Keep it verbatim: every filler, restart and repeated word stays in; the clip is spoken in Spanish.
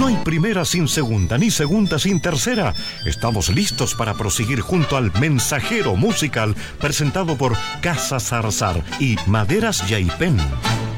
hay primera sin segunda, ni segunda sin tercera. Estamos listos para proseguir junto al Mensajero Musical, presentado por Casa Zarzar y Maderas Yaipén.